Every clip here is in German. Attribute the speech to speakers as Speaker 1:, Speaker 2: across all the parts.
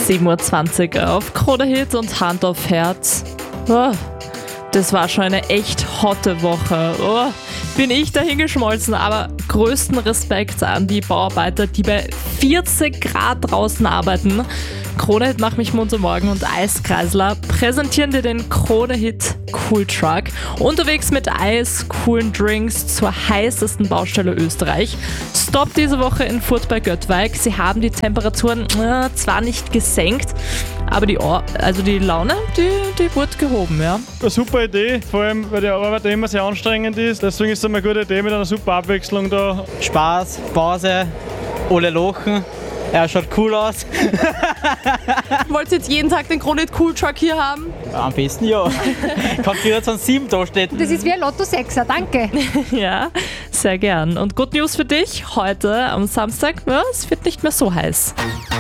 Speaker 1: 7:20 Uhr auf Krone Hit und Hand auf Herz. Oh, das war schon eine echt hotte Woche. Oh, bin ich dahin geschmolzen, aber größten Respekt an die Bauarbeiter, die bei 40 Grad draußen arbeiten. Krone Hit Mach mich munter morgen und Eiskreisler präsentieren dir den Krone Hit Cool Truck. Unterwegs mit Eis, coolen Drinks zur heißesten Baustelle Österreich. Stopp diese Woche in Furt bei Göttweig. Sie haben die Temperaturen zwar nicht gesenkt, aber die Laune, die wurde gehoben, ja.
Speaker 2: Eine super Idee, vor allem weil die Arbeit immer sehr anstrengend ist. Deswegen ist es eine gute Idee mit einer super Abwechslung da.
Speaker 3: Spaß, Pause, alle lachen. Er schaut cool aus.
Speaker 1: Wollt ihr jetzt jeden Tag den Krone Hit Cool Truck hier haben?
Speaker 3: Am besten ja. Kann 24/7 da stehen.
Speaker 4: Das ist wie ein Lotto-Sechser, danke.
Speaker 1: Ja, sehr gern. Und Good News für dich, heute am Samstag, es wird nicht mehr so heiß.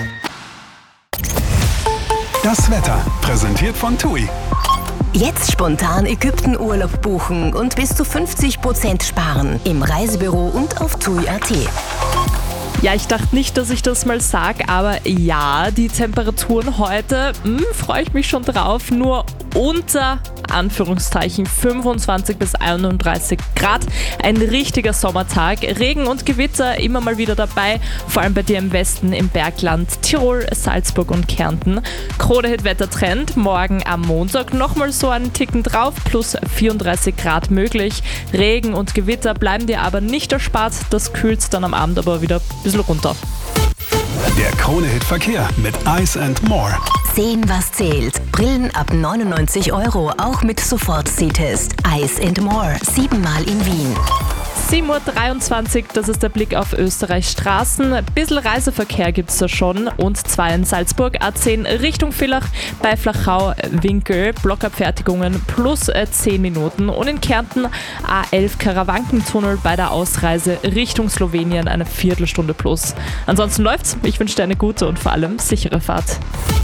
Speaker 5: Das Wetter, präsentiert von TUI.
Speaker 6: Jetzt spontan Ägyptenurlaub buchen und bis zu 50% sparen im Reisebüro und auf TUI.at.
Speaker 1: Ja, ich dachte nicht, dass ich das mal sage, aber ja, die Temperaturen heute, freue ich mich schon drauf, nur unter Anführungszeichen 25 bis 31 Grad. Ein richtiger Sommertag. Regen und Gewitter immer mal wieder dabei, vor allem bei dir im Westen, im Bergland, Tirol, Salzburg und Kärnten. Krone Hit Wettertrend, morgen am Montag nochmal so einen Ticken drauf, plus 34 Grad möglich. Regen und Gewitter bleiben dir aber nicht erspart, das kühlt dann am Abend aber wieder ein bisschen runter.
Speaker 5: Der Krone Hit Verkehr mit Ice & More.
Speaker 6: Sehen, was zählt. Brillen ab 99 €, auch mit Sofort-Sehtest. Ice & More, 7-mal in Wien.
Speaker 1: 7:23 Uhr, das ist der Blick auf Österreichs Straßen. Ein bisschen Reiseverkehr gibt es da schon. Und zwar in Salzburg, A10 Richtung Villach, bei Flachau-Winkel, Blockabfertigungen plus 10 Minuten. Und in Kärnten A11 Karawankentunnel bei der Ausreise Richtung Slowenien eine Viertelstunde plus. Ansonsten läuft's. Ich wünsche dir eine gute und vor allem sichere Fahrt.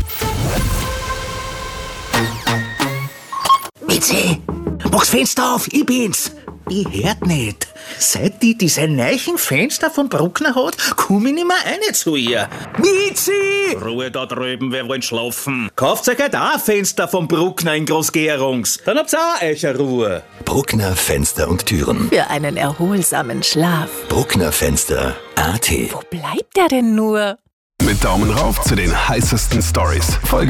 Speaker 7: Mitzi, mach's Fenster auf, ich bin's. Ich hört nicht. Seit die diese neuen Fenster vom Bruckner hat, komm ich nicht mehr rein zu ihr. Mitzi! Ruhe da drüben, wir wollen schlafen. Kauft euch halt auch ein Fenster vom Bruckner in Großgärungs. Dann habt's auch eure Ruhe.
Speaker 8: Bruckner Fenster und Türen.
Speaker 6: Für einen erholsamen Schlaf.
Speaker 8: Bruckner Fenster.at.
Speaker 6: Wo bleibt der denn nur?
Speaker 5: Mit Daumen rauf zu den heißesten Stories. Folge